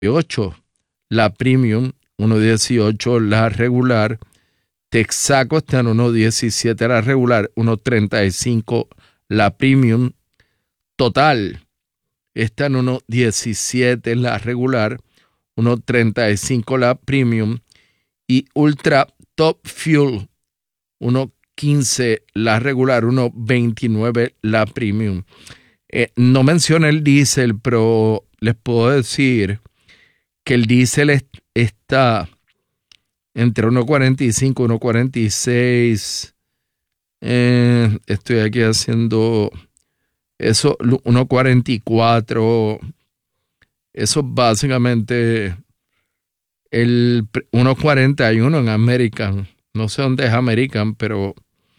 1.18 la premium, 1.18 la regular. Texaco está en 1.17 la regular, 1.35 la premium. Total está en 1.17 la regular, 1.35 la premium. Y Ultra Top Fuel, 1.15 la regular, 1.29 la premium. No menciona el diésel, pero les puedo decir que el diésel está entre 1.45 y 1.46. Estoy aquí haciendo eso, 1.44. Eso es básicamente el 1.41 en American. No sé dónde es American, pero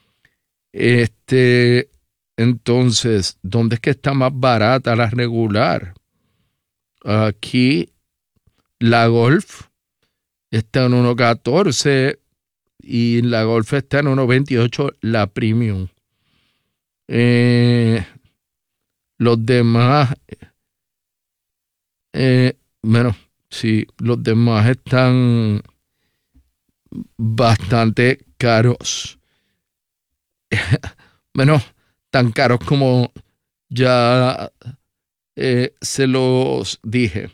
entonces, ¿dónde es que está más barata la regular? Aquí la Golf está en 1.14 y la Golf está en 1.28 la Premium. Los demás, bueno, sí, los demás están bastante caros. Bueno, tan caros como ya se los dije.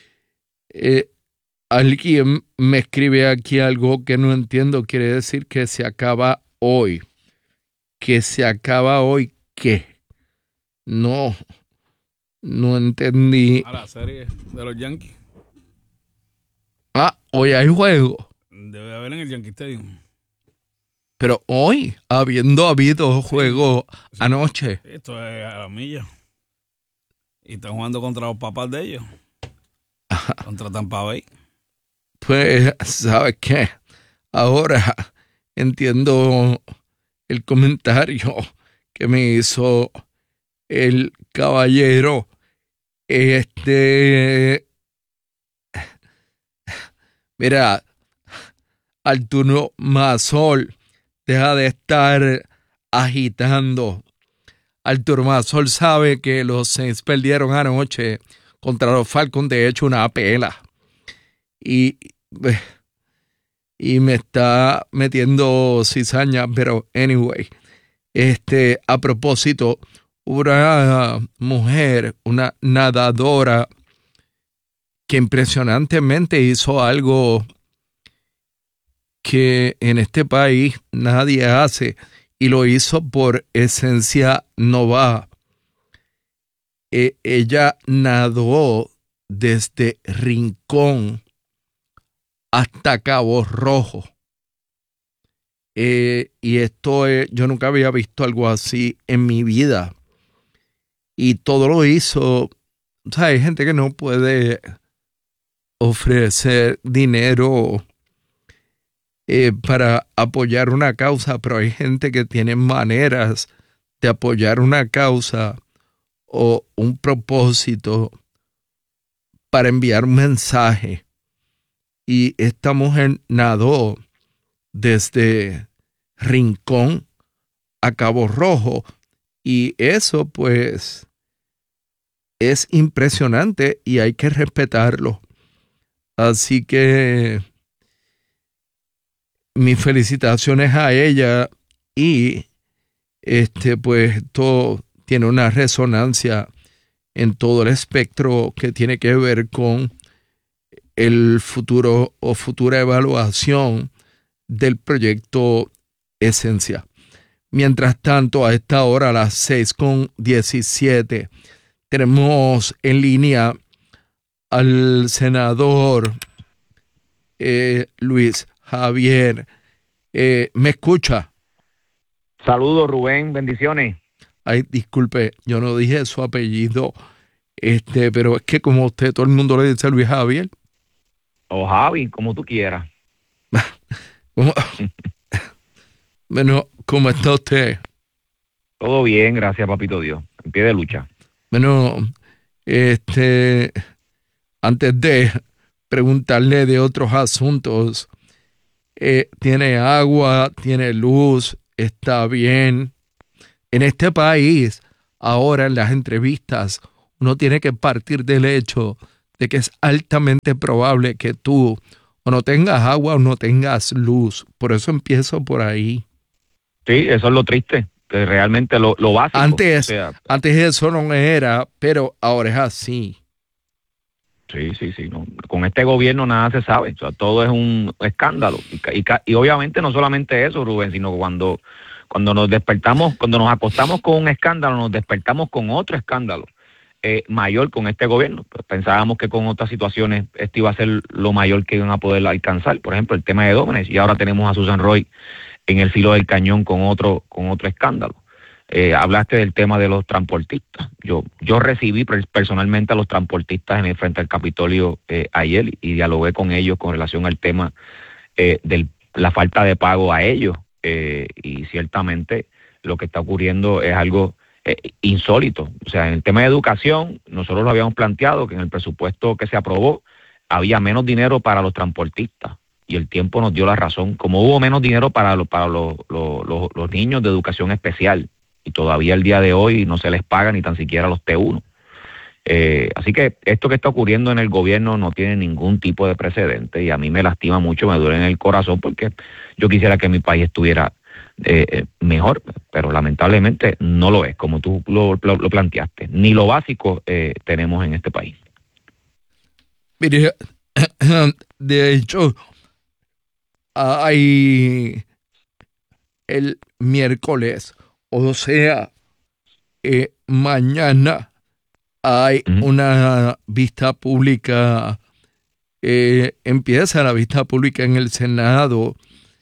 Alguien me escribe aquí algo que no entiendo. Quiere decir que se acaba hoy. ¿Que se acaba hoy qué? No entendí. A la serie de los Yankees. Hoy hay juego. Debe haber en el Yankee Stadium. Pero hoy, habiendo habido juego anoche. Esto es a la milla. Y están jugando contra los papás de ellos. Contra Tampa Bay. Pues, ¿sabes qué? Ahora entiendo el comentario que me hizo el caballero. Mira, Arturo Masol, deja de estar agitando. Arturo Masol sabe que los Saints perdieron anoche contra los Falcons, de hecho, una pela. Y me está metiendo cizaña, pero anyway, a propósito, una mujer, una nadadora, que impresionantemente hizo algo que en este país nadie hace, y lo hizo por Esencia Nova. Ella nadó desde Rincón hasta Cabo Rojo. Y esto yo nunca había visto algo así en mi vida. Y todo lo hizo. O sea, hay gente que no puede ofrecer dinero para apoyar una causa, pero hay gente que tiene maneras de apoyar una causa o un propósito para enviar un mensaje. Y esta mujer nadó desde Rincón a Cabo Rojo, y eso pues es impresionante y hay que respetarlo. Así que mis felicitaciones a ella, y pues esto tiene una resonancia en todo el espectro que tiene que ver con el futuro o futura evaluación del proyecto Esencia. Mientras tanto, a esta hora, a las 6:17, tenemos en línea al senador Luis Javier. ¿Me escucha? Saludos, Rubén, bendiciones. Ay, disculpe, yo no dije su apellido, pero es que como usted, todo el mundo le dice Luis Javier. O Javi, como tú quieras. Bueno, ¿cómo está usted? Todo bien, gracias, papito Dios. En pie de lucha. Bueno, antes de preguntarle de otros asuntos, ¿tiene agua, tiene luz, está bien? En este país, ahora en las entrevistas, uno tiene que partir del hecho de que es altamente probable que tú o no tengas agua o no tengas luz. Por eso empiezo por ahí. Sí, eso es lo triste, que realmente lo básico. Antes eso no era, pero ahora es así. Sí, no. Con este gobierno nada se sabe, o sea, todo es un escándalo. Y obviamente no solamente eso, Rubén, sino cuando nos despertamos, cuando nos acostamos con un escándalo, nos despertamos con otro escándalo mayor con este gobierno. Pensábamos que con otras situaciones esto iba a ser lo mayor que iban a poder alcanzar. Por ejemplo, el tema de Domenech, y ahora tenemos a Susan Roy en el filo del cañón con otro escándalo. Hablaste del tema de los transportistas. Yo recibí personalmente a los transportistas frente al Capitolio ayer y dialogué con ellos con relación al tema de la falta de pago a ellos. Y ciertamente lo que está ocurriendo es algo insólito. O sea, en el tema de educación, nosotros lo habíamos planteado que en el presupuesto que se aprobó había menos dinero para los transportistas. Y el tiempo nos dio la razón. Como hubo menos dinero para los niños de educación especial, y todavía el día de hoy no se les paga ni tan siquiera los T1. Así que esto que está ocurriendo en el gobierno no tiene ningún tipo de precedente y a mí me lastima mucho, me duele en el corazón porque yo quisiera que mi país estuviera mejor, pero lamentablemente no lo es, como tú lo planteaste. Ni lo básico tenemos en este país. Mire, de hecho, hay el miércoles, o sea, mañana hay una vista pública, empieza la vista pública en el Senado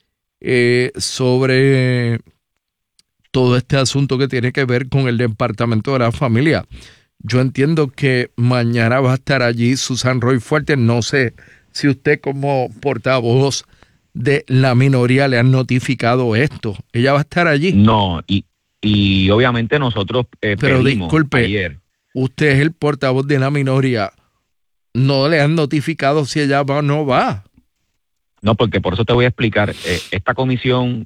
sobre todo este asunto que tiene que ver con el Departamento de la Familia. Yo entiendo que mañana va a estar allí Susan Roy Fuertes. No sé si usted como portavoz de la minoría le han notificado esto. ¿Ella va a estar allí? No, y obviamente nosotros pero disculpe, ayer. Usted es el portavoz de la minoría. ¿No le han notificado si ella va o no va? No, porque por eso te voy a explicar. Esta comisión,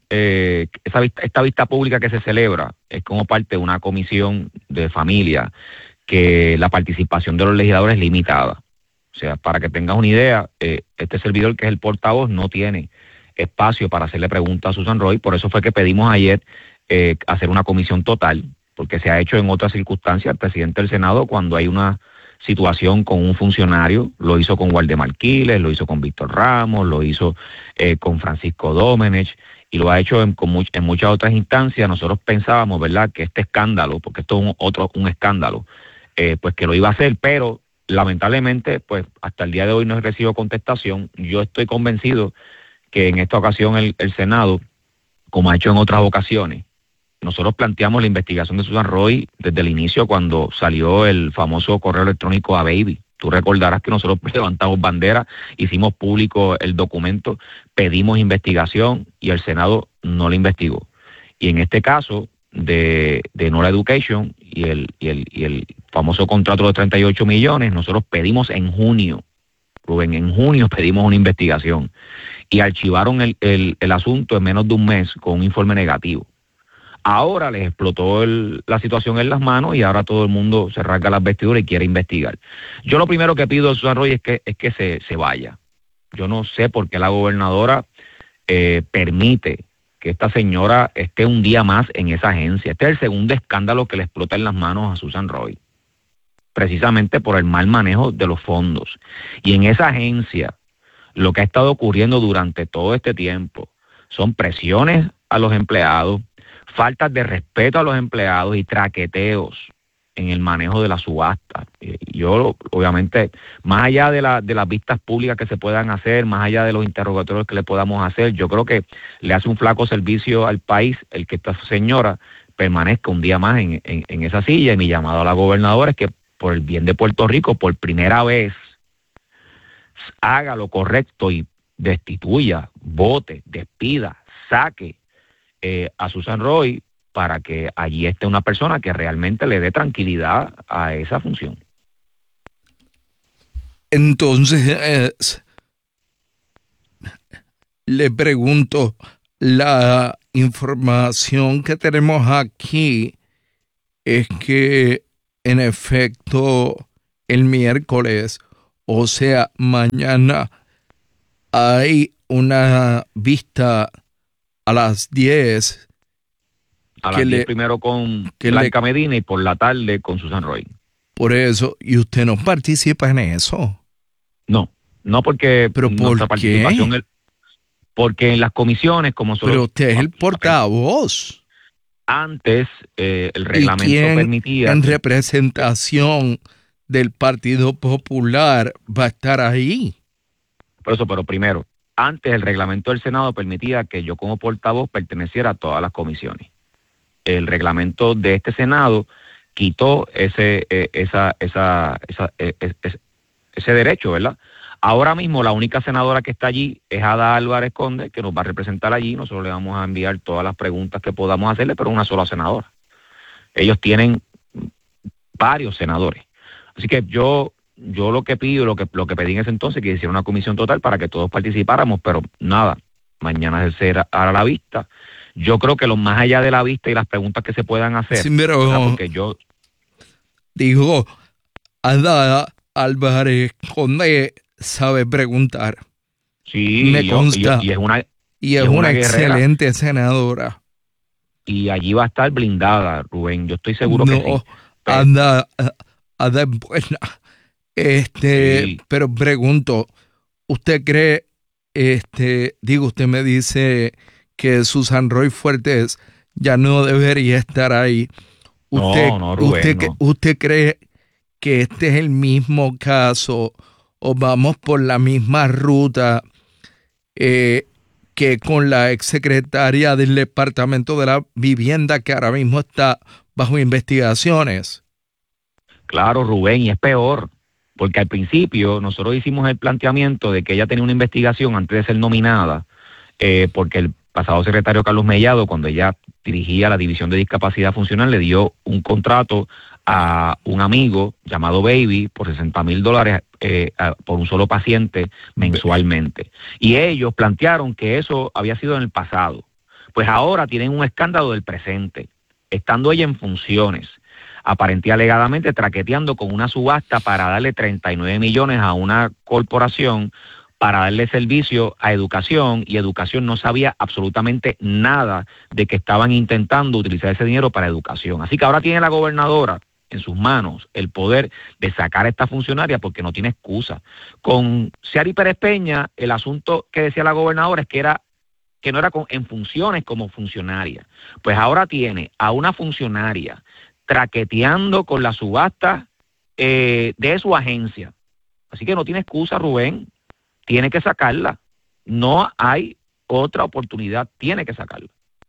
esta vista pública que se celebra es como parte de una comisión de familia que la participación de los legisladores es limitada. O sea, para que tengas una idea, este servidor que es el portavoz no tiene espacio para hacerle preguntas a Susan Roy. Por eso fue que pedimos ayer hacer una comisión total, porque se ha hecho en otras circunstancias. El presidente del Senado, cuando hay una situación con un funcionario, lo hizo con Waldemar Quiles, lo hizo con Víctor Ramos, lo hizo con Francisco Domenech y lo ha hecho en muchas otras instancias. Nosotros pensábamos, ¿verdad?, que este escándalo, porque esto es un escándalo, pues que lo iba a hacer, pero lamentablemente, pues hasta el día de hoy no he recibido contestación. Yo estoy convencido que en esta ocasión el Senado, como ha hecho en otras ocasiones, nosotros planteamos la investigación de Susan Roy desde el inicio cuando salió el famoso correo electrónico a Baby. Tú recordarás que nosotros levantamos bandera, hicimos público el documento, pedimos investigación y el Senado no la investigó. Y en este caso de Nora Education y el famoso contrato de 38 millones, nosotros pedimos en junio, Rubén, en junio pedimos una investigación y archivaron el asunto en menos de un mes con un informe negativo. Ahora les explotó la situación en las manos y ahora todo el mundo se rasga las vestiduras y quiere investigar. Yo lo primero que pido a Susan Roy es que se vaya. Yo no sé por qué la gobernadora permite que esta señora esté un día más en esa agencia. Este es el segundo escándalo que le explota en las manos a Susan Roy, precisamente por el mal manejo de los fondos. Y en esa agencia, lo que ha estado ocurriendo durante todo este tiempo son presiones a los empleados, faltas de respeto a los empleados y traqueteos en el manejo de la subasta. Yo, obviamente, más allá de las vistas públicas que se puedan hacer, más allá de los interrogatorios que le podamos hacer, yo creo que le hace un flaco servicio al país el que esta señora permanezca un día más en esa silla. Y mi llamado a la gobernadora es que, por el bien de Puerto Rico, por primera vez, haga lo correcto y destituya, vote, despida, saque a Susan Roy para que allí esté una persona que realmente le dé tranquilidad a esa función. Entonces, le pregunto, la información que tenemos aquí es que, en efecto, el miércoles O sea, mañana hay una vista a las 10. A las 10 primero con Blanca Medina y por la tarde con Susan Roy. Por eso, ¿y usted no participa en eso? No porque ¿Pero nuestra por qué? participación porque en las comisiones como solo... Pero usted es el portavoz. Antes el reglamento ¿Y quién permitía... en representación del Partido Popular va a estar ahí? Por eso, pero primero, antes el reglamento del Senado permitía que yo como portavoz perteneciera a todas las comisiones. El reglamento de este Senado quitó ese derecho, ¿verdad? Ahora mismo la única senadora que está allí es Ada Álvarez Conde, que nos va a representar allí. Nosotros le vamos a enviar todas las preguntas que podamos hacerle, pero una sola senadora. Ellos tienen varios senadores. Así que yo lo que pido, lo que pedí en ese entonces, que hiciera una comisión total para que todos participáramos, pero nada, mañana se hará la vista. Yo creo que lo más allá de la vista y las preguntas que se puedan hacer, sí, pero porque yo... Digo, Ada Álvarez Conde sabe preguntar. Sí, me consta. Y es una excelente guerrera. Senadora. Y allí va a estar blindada, Rubén. Yo estoy seguro que sí. Ada es buena. Sí. Pero pregunto, ¿usted cree, usted me dice que Susan Roy Fuertes ya no debería estar ahí? No, Rubén, no. ¿Usted cree que este es el mismo caso o vamos por la misma ruta que con la exsecretaria del Departamento de la Vivienda que ahora mismo está bajo investigaciones? Claro, Rubén, y es peor, porque al principio nosotros hicimos el planteamiento de que ella tenía una investigación antes de ser nominada, porque el pasado secretario Carlos Mellado, cuando ella dirigía la División de Discapacidad Funcional, le dio un contrato a un amigo llamado Baby por $60,000 por un solo paciente mensualmente. Y ellos plantearon que eso había sido en el pasado. Pues ahora tienen un escándalo del presente, estando ella en funciones, aparentemente alegadamente traqueteando con una subasta para darle 39 millones a una corporación para darle servicio a educación, y educación no sabía absolutamente nada de que estaban intentando utilizar ese dinero para educación. Así que ahora tiene la gobernadora en sus manos el poder de sacar a esta funcionaria porque no tiene excusa. Con Ciary Pérez Peña, el asunto que decía la gobernadora es que no era en funciones como funcionaria. Pues ahora tiene a una funcionaria traqueteando con la subasta de su agencia. Así que no tiene excusa, Rubén. Tiene que sacarla. No hay otra oportunidad. Tiene que sacarla.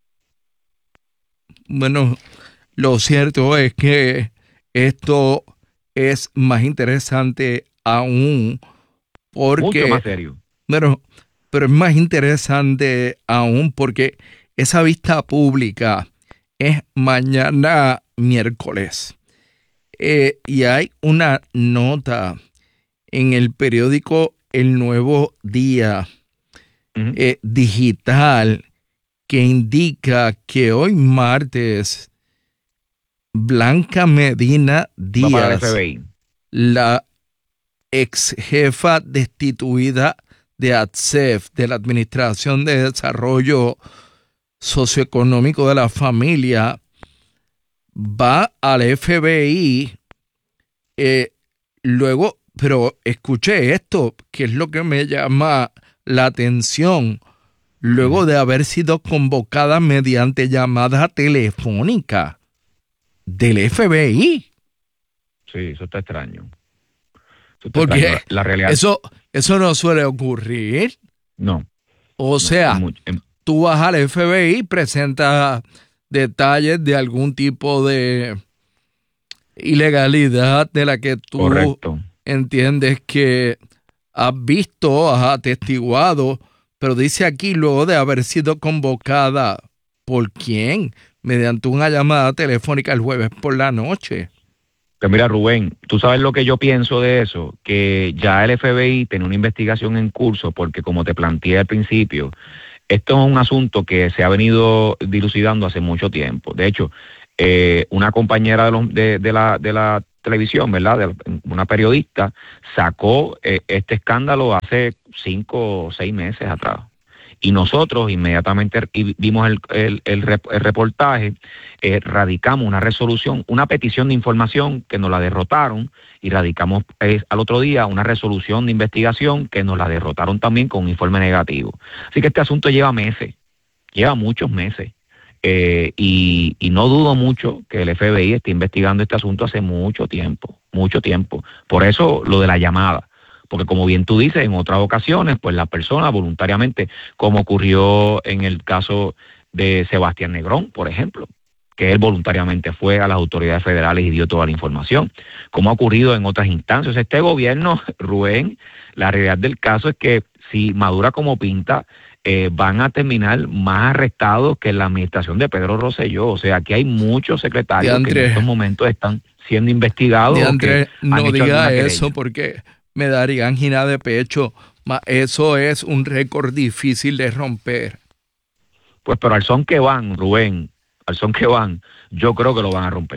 Bueno, lo cierto es que esto es más interesante aún porque... Mucho más serio. Pero es más interesante aún porque esa vista pública es mañana miércoles. Y hay una nota en el periódico El Nuevo Día digital que indica que hoy martes Blanca Medina Díaz, la ex jefa destituida de ADCEF, de la Administración de Desarrollo Socioeconómico de la Familia, va al FBI luego, pero escuché esto, que es lo que me llama la atención, luego de haber sido convocada mediante llamada telefónica del FBI. Sí, eso está extraño. Porque la realidad... eso no suele ocurrir. No. O sea, tú vas al FBI y presentas detalles de algún tipo de ilegalidad de la que tú entiendes que has visto, has atestiguado, pero dice aquí luego de haber sido convocada, ¿por quién? Mediante una llamada telefónica el jueves por la noche. Pues mira, Rubén, tú sabes lo que yo pienso de eso, que ya el FBI tiene una investigación en curso, porque como te planteé al principio, esto es un asunto que se ha venido dilucidando hace mucho tiempo. De hecho, una compañera de la televisión, ¿verdad? Una periodista sacó este escándalo hace 5 o 6 meses atrás. Y nosotros inmediatamente vimos el reportaje, radicamos una resolución, una petición de información que nos la derrotaron, y radicamos al otro día una resolución de investigación que nos la derrotaron también con un informe negativo. Así que este asunto lleva meses, lleva muchos meses. Y no dudo mucho que el FBI esté investigando este asunto hace mucho tiempo. Por eso lo de la llamada. Porque como bien tú dices, en otras ocasiones, pues la persona voluntariamente, como ocurrió en el caso de Sebastián Negrón, por ejemplo, que él voluntariamente fue a las autoridades federales y dio toda la información, como ha ocurrido en otras instancias. Este gobierno, Rubén, la realidad del caso es que si madura como pinta, van a terminar más arrestados que en la administración de Pedro Rosselló. O sea, aquí hay muchos secretarios que en estos momentos están siendo investigados. No diga eso porque me daría angina de pecho. Eso es un récord difícil de romper. Pues pero al son que van, Rubén, al son que van, yo creo que lo van a romper.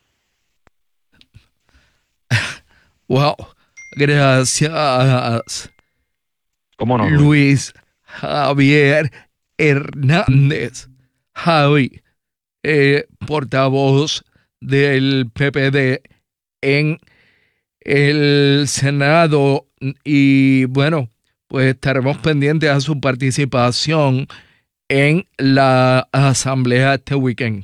Wow, gracias. ¿Cómo no, Luis Javier Hernández, Javi, portavoz del PPD en el Senado, y bueno, pues estaremos pendientes a su participación en la asamblea este weekend.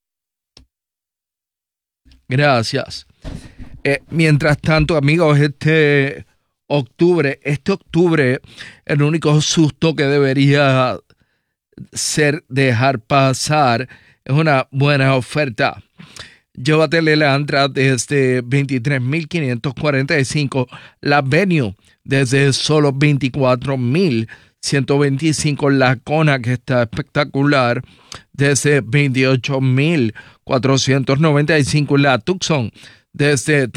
Gracias. Mientras tanto, amigos, este octubre, el único susto que debería ser dejar pasar es una buena oferta. Llévatele la Elantra desde $23,545, la Venue desde solo $24,125, la Kona, que está espectacular, desde $28,495, la Tucson desde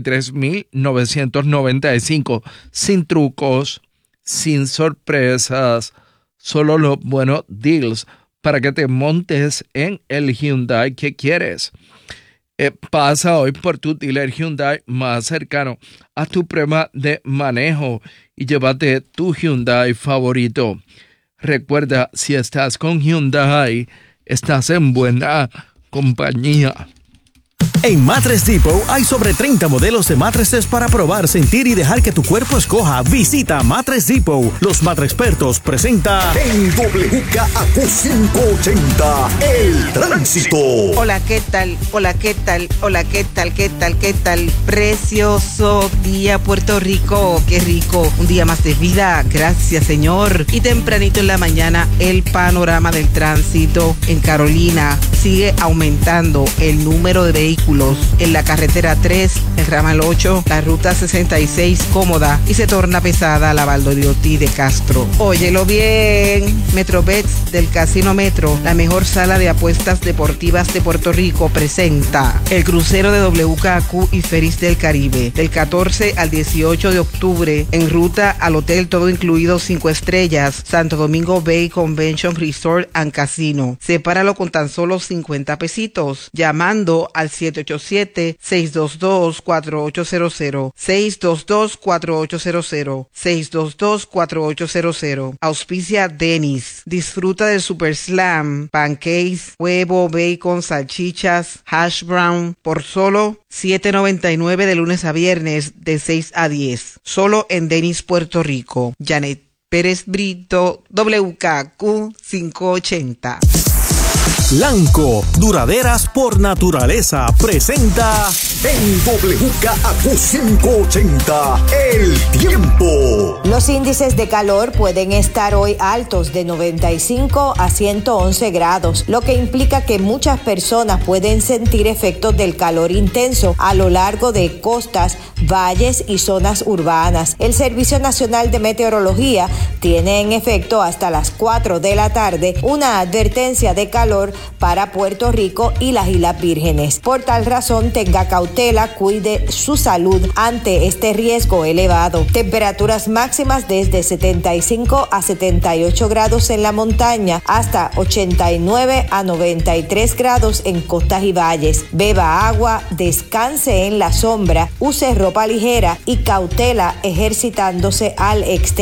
$33,995, sin trucos, sin sorpresas, solo los buenos deals para que te montes en el Hyundai que quieres. Pasa hoy por tu dealer Hyundai más cercano, haz tu prueba de manejo y llévate tu Hyundai favorito. Recuerda, si estás con Hyundai, estás en buena compañía. En Mattress Depot hay sobre 30 modelos de mattresses para probar, sentir y dejar que tu cuerpo escoja. Visita Mattress Depot. Los Mattrexpertos presenta en WKAQ 580 El Tránsito. Hola, ¿qué tal? Hola, ¿qué tal? Hola, ¿qué tal? ¿Qué tal? ¿Qué tal? Precioso día, Puerto Rico. Qué rico. Un día más de vida. Gracias, Señor. Y tempranito en la mañana, el panorama del tránsito en Carolina. Sigue aumentando el número de vehículos en la carretera 3, el ramal 8, la ruta 66 cómoda y se torna pesada la Valdoriotti de Castro. Óyelo bien, Metrobets del Casino Metro, la mejor sala de apuestas deportivas de Puerto Rico, presenta el crucero de WKAQ y Ferries del Caribe del 14 al 18 de octubre en ruta al hotel todo incluido 5 estrellas, Santo Domingo Bay Convention Resort and Casino. Sepáralo con tan solo 50 pesitos, llamando al 787-622-4800, 622-4800, 622-4800. Auspicia Dennis. Disfruta del Super Slam, pancakes, huevo, bacon, salchichas, hash brown por solo $7.99 de lunes a viernes de 6 a 10. Solo en Dennis, Puerto Rico. Janet Pérez Brito, WKAQ 580. Lanco, duraderas por naturaleza, presenta en WKAQ 580 El Tiempo. Los índices de calor pueden estar hoy altos de 95 a 111 grados, lo que implica que muchas personas pueden sentir efectos del calor intenso a lo largo de costas, valles y zonas urbanas. El Servicio Nacional de Meteorología tiene en efecto hasta las 4 de la tarde una advertencia de calor para Puerto Rico y las Islas Vírgenes. Por tal razón, tenga cautela, cuide su salud ante este riesgo elevado. Temperaturas máximas máximas desde 75 a 78 grados en la montaña hasta 89 a 93 grados en costas y valles. Beba agua, descanse en la sombra, use ropa ligera y cautela ejercitándose al exterior.